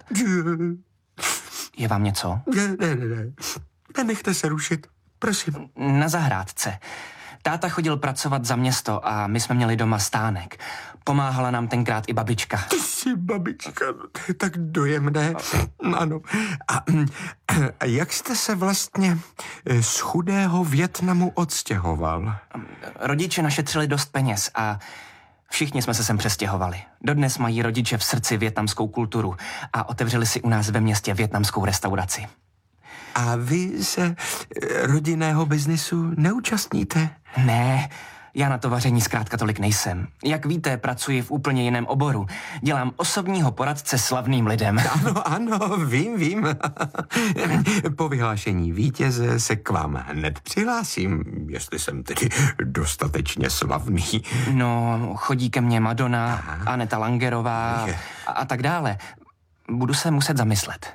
Je vám něco? Ne. Nenechte se rušit, prosím. Na zahrádce. Táta chodil pracovat za město a my jsme měli doma stánek. Pomáhala nám tenkrát i babička. Ty jsi babička, to je tak dojemné. Ano. A jak jste se vlastně z chudého Vietnamu odstěhoval? Rodiče našetřili dost peněz a všichni jsme se sem přestěhovali. Dodnes mají rodiče v srdci vietnamskou kulturu a otevřeli si u nás ve městě vietnamskou restauraci. A vy se rodinného biznisu neúčastníte? Ne, já na to vaření zkrátka tolik nejsem. Jak víte, pracuji v úplně jiném oboru. Dělám osobního poradce slavným lidem. Ano, vím. Po vyhlášení vítěze se k vám hned přihlásím, jestli jsem tedy dostatečně slavný. No, chodí ke mně Madonna, Aneta Langerová a tak dále. Budu se muset zamyslet.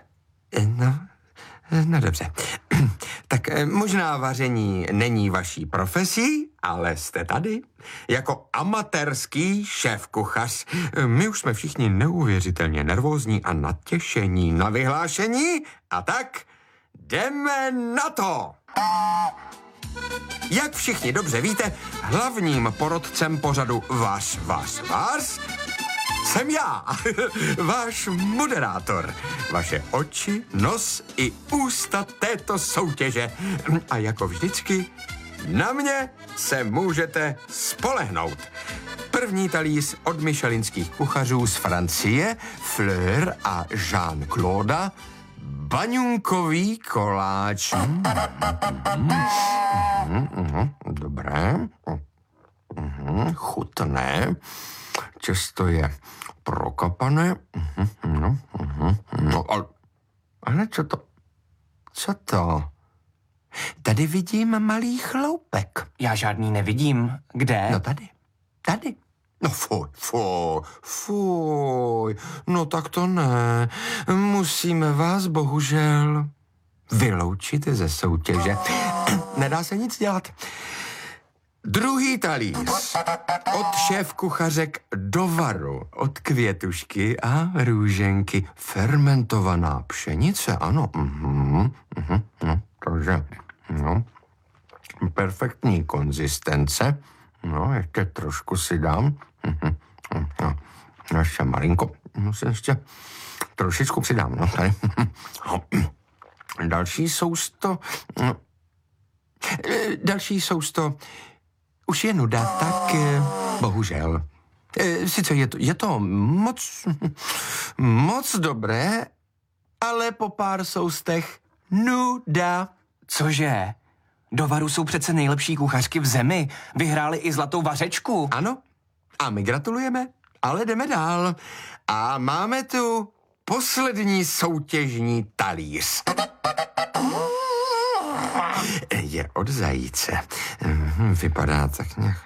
No dobře. Tak možná vaření není vaší profesí, ale jste tady jako amatérský šéfkuchař. My už jsme všichni neuvěřitelně nervózní a natěšení na vyhlášení a tak jdeme na to! Jak všichni dobře víte, hlavním porodcem pořadu Váš jsem já, váš moderátor. Vaše oči, nos i ústa této soutěže. A jako vždycky, na mě se můžete spolehnout. První talíř od michelinských kuchařů z Francie, Fleur a Jean-Claude, baňunkový koláč. Dobré. Chutné. Těsto je prokapané. No, ale co to? Tady vidím malý chloupek. Já žádný nevidím. Kde? No tady. No fuj. No tak to ne. Musíme vás bohužel vyloučit ze soutěže. Nedá se nic dělat. Druhý talíř od šéfkuchařek do varu, od Květušky a Růženky. Fermentovaná pšenice, ano. No, takže, perfektní konzistence. No, ještě trošku si dám. No, ještě malinko. Musím ještě trošičku přidám, no, tady. Další sousto už je nuda, tak bohužel. Sice je to moc dobré, ale po pár soustech nuda. Cože? Do varu jsou přece nejlepší kuchařky v zemi. Vyhráli i zlatou vařečku. Ano, a my gratulujeme, ale jdeme dál. A máme tu poslední soutěžní talíř. Je od zajíce. Vypadá tak nějak.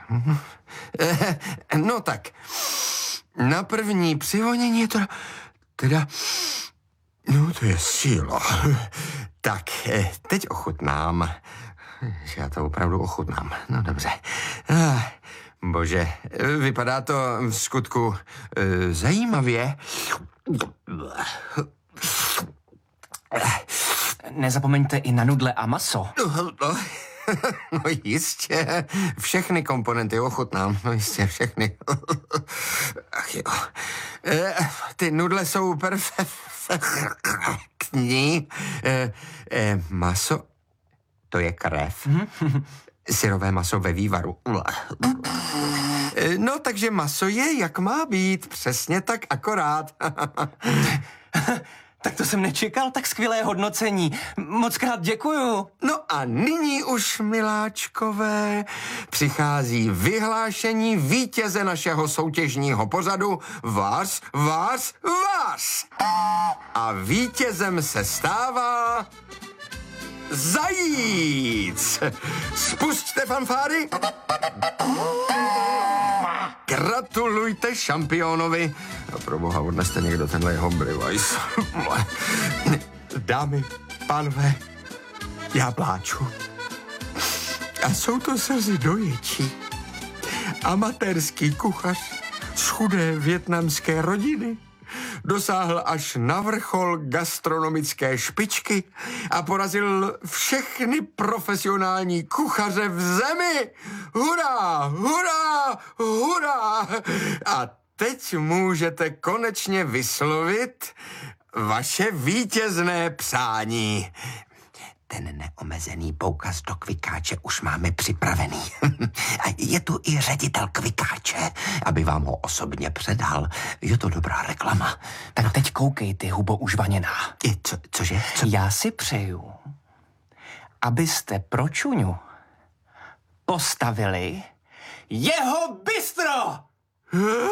No tak, na první přivonění je to teda. No to je síla. Tak, teď ochutnám. Já to opravdu ochutnám. No dobře. Bože, vypadá to v skutku zajímavě. Nezapomeňte i na nudle a maso. No jistě, všechny komponenty ochutnám, no jistě, všechny. Ach jo. Ty nudle jsou perfektní. Maso, to je krev. Syrové maso ve vývaru. No, takže maso je, jak má být, přesně tak akorát. Tak to jsem nečekal, tak skvělé hodnocení. Mockrát děkuju. No a nyní už, miláčkové, přichází vyhlášení vítěze našeho soutěžního pořadu Vás. A vítězem se stává Zajíc. Spusťte fanfáry. Gratulujte šampionovi. A pro boha, odneste někdo tenhle jeho brivajs. Dámy, pánové, já pláču. A jsou to slzy doječí. Amatérský kuchař z chudé vietnamské rodiny dosáhl až na vrchol gastronomické špičky a porazil všechny profesionální kuchaře v zemi. Hurá, hurá, hurá! A teď můžete konečně vyslovit vaše vítězné přání. Ten neomezený poukaz do kvikáče už máme připravený. A je tu i ředitel kvikáče, aby vám ho osobně předal. Je to dobrá reklama. Tak teď koukej, ty hubo užvaněná. Cože? Já si přeju, abyste pro Čuňu postavili jeho bistro!